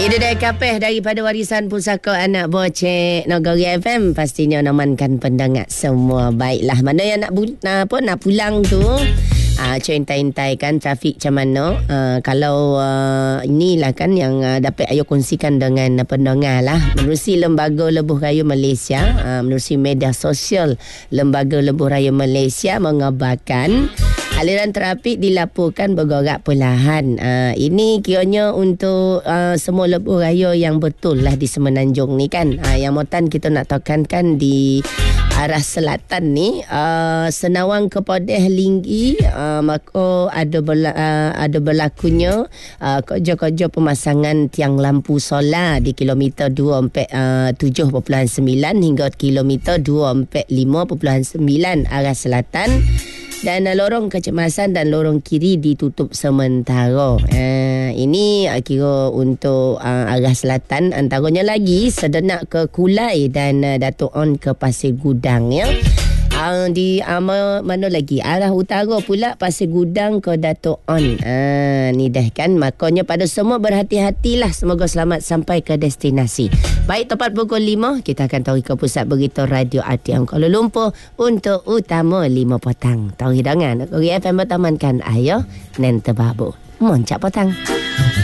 Itu dia kapeh daripada warisan pusaka anak bocek Nagari FM. Pastinya namankan pendengar semua. Baiklah, mana yang nak pulang tu, intai kan trafik macam mana. Kalau inilah kan yang dapat ayo kongsikan dengan pendengar lah. Menerusi Lembaga Lebuh Raya Malaysia, menerusi media sosial Lembaga Lebuh Raya Malaysia mengabarkan aliran trafik dilaporkan bergerak perlahan. Ini kiranya untuk semua lebuh raya yang betul lah di Semenanjung ni kan. Yang motan kita nak tekankan di arah selatan ni, Senawang ke Podeh Linggi, maka ada berlakunya kerja-kerja pemasangan tiang lampu solar di kilometer 247.9 hingga kilometer 245.9 arah selatan. Dan lorong kecemasan dan lorong kiri ditutup sementara. Ini kira untuk arah selatan. Antaranya lagi Sedenak ke Kulai dan Datuk On ke Pasir Gudang ya. Di mana lagi? Arah utara pula Pasir Gudang ke Datuk On. Ni dah kan. Makanya pada semua berhati-hatilah. Semoga selamat sampai ke destinasi. Baik, tepat pukul 5 kita akan tarik ke pusat berita Radio RTM Kuala Lumpur untuk utama 5 petang. Tarik dengan Nagari FM bertamankan ayo nen terbabu. Moncak petang.